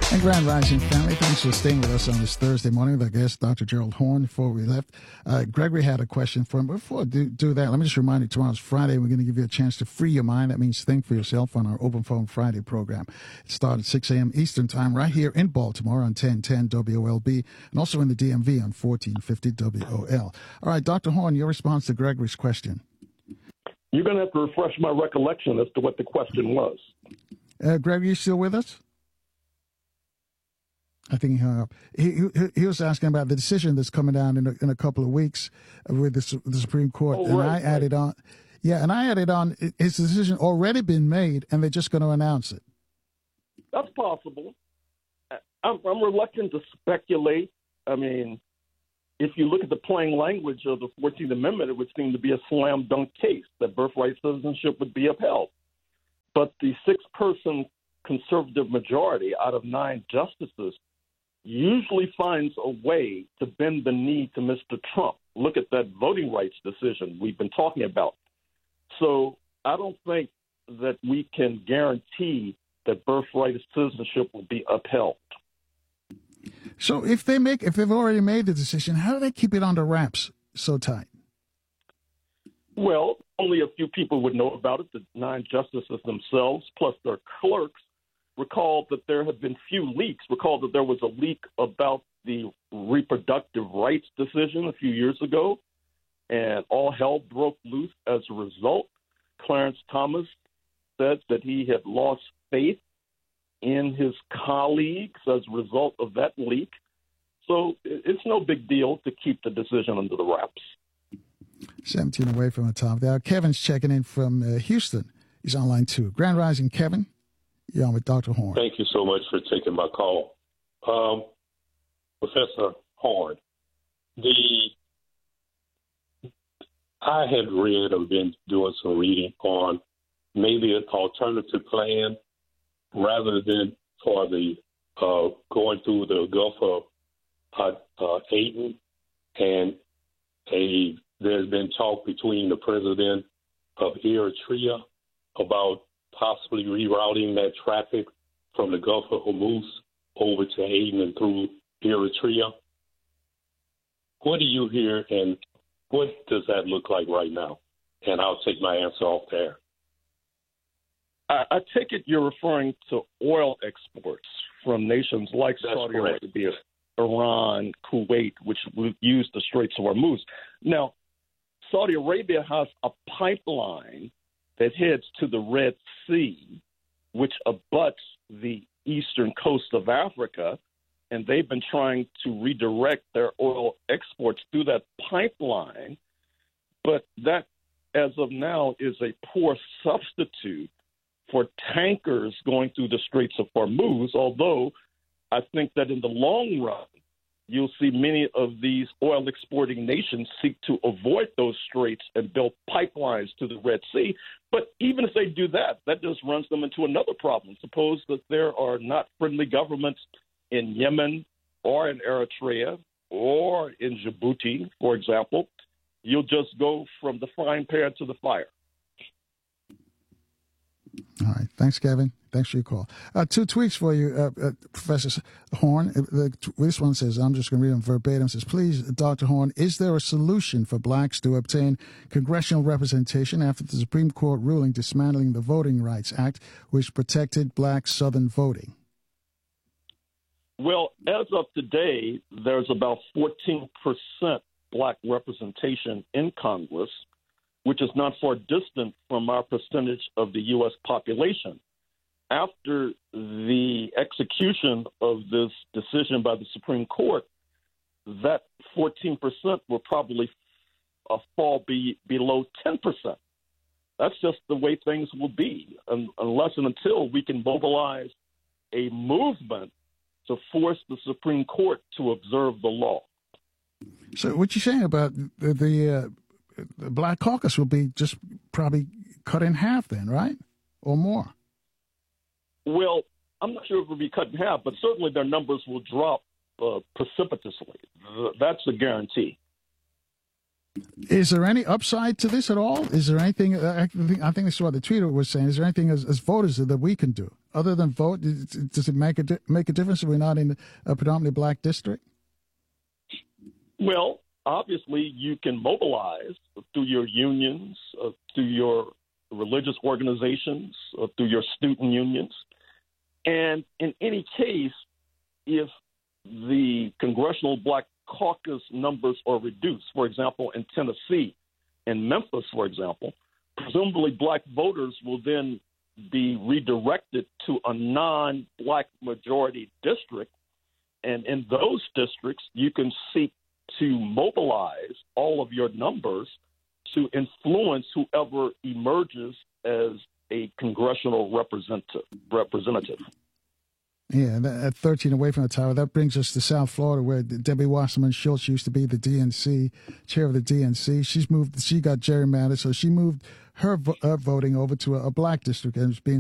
And Grand Rising family, thanks for staying with us on this Thursday morning with our guest, Dr. Gerald Horne. Before we left, Gregory had a question for him. Before I do that, let me just remind you, tomorrow's Friday. We're going to give you a chance to free your mind. That means think for yourself on our Open Phone Friday program. It starts at 6 a.m. Eastern Time right here in Baltimore on 1010 WOLB and also in the DMV on 1450 WOL. All right, Dr. Horne, your response to Gregory's question. You're going to have to refresh my recollection as to what the question was. Gregory, you still with us? I think he hung up. He was asking about the decision that's coming down in a couple of weeks with the Supreme Court. Oh, and right, I added on, his decision already been made, and they're just going to announce it. That's possible. I'm reluctant to speculate. I mean, if you look at the plain language of the 14th Amendment, it would seem to be a slam dunk case that birthright citizenship would be upheld. But the 6-person conservative majority out of 9 justices usually finds a way to bend the knee to Mr. Trump. Look at that voting rights decision we've been talking about. So I don't think that we can guarantee that birthright citizenship will be upheld. So if they've already made the decision, how do they keep it under wraps so tight? Well, only a few people would know about it, the 9 justices themselves, plus their clerks. Recall that there have been few leaks. Recall that there was a leak about the reproductive rights decision a few years ago, and all hell broke loose as a result. Clarence Thomas said that he had lost faith in his colleagues as a result of that leak. So it's no big deal to keep the decision under the wraps. 17 away from the top there. Kevin's checking in from Houston. He's on line 2. Grand Rising, Kevin. You're on with Dr. Horne. Thank you so much for taking my call. Professor Horne, I had read or been doing some reading on maybe an alternative plan rather than for the going through the Gulf of Aden, and there's been talk between the president of Eritrea about possibly rerouting that traffic from the Gulf of Hormuz over to Aden and through Eritrea. What do you hear, and what does that look like right now? And I'll take my answer off there. I take it you're referring to oil exports from nations like Saudi Arabia, Iran, Kuwait, which would use the Straits of Hormuz. Now, Saudi Arabia has a pipeline that heads to the Red Sea, which abuts the eastern coast of Africa, and they've been trying to redirect their oil exports through that pipeline. But that, as of now, is a poor substitute for tankers going through the Straits of Hormuz, although I think that in the long run, you'll see many of these oil-exporting nations seek to avoid those straits and build pipelines to the Red Sea. But even if they do that, that just runs them into another problem. Suppose that there are not friendly governments in Yemen or in Eritrea or in Djibouti, for example. You'll just go from the frying pan to the fire. All right. Thanks, Kevin. Thanks for your call. 2 tweets for you, Professor Horne. This one says, I'm just going to read them verbatim. It says, please, Dr. Horne, is there a solution for blacks to obtain congressional representation after the Supreme Court ruling dismantling the Voting Rights Act, which protected black Southern voting? Well, as of today, there's about 14% black representation in Congress, which is not far distant from our percentage of the U.S. population. After the execution of this decision by the Supreme Court, that 14% will probably fall below 10%. That's just the way things will be, unless and until we can mobilize a movement to force the Supreme Court to observe the law. So what you're saying about the Black Caucus will be just probably cut in half then, right? Or more? Well, I'm not sure if it will be cut in half, but certainly their numbers will drop precipitously. That's a guarantee. Is there any upside to this at all? Is there anything, I think this is what the tweeter was saying, is there anything as voters that we can do other than vote? Does it make a difference if we're not in a predominantly black district? Well, obviously, you can mobilize through your unions, through your religious organizations, through your student unions. And in any case, if the Congressional Black Caucus numbers are reduced, for example, in Tennessee and Memphis, for example, presumably black voters will then be redirected to a non-black majority district. And in those districts, you can seek to mobilize all of your numbers to influence whoever emerges as a congressional representative. Yeah, at 13 away from the tower, that brings us to South Florida, where Debbie Wasserman Schultz used to be the DNC, chair of the DNC. She got gerrymandered, so she moved her voting over to a black district and it's being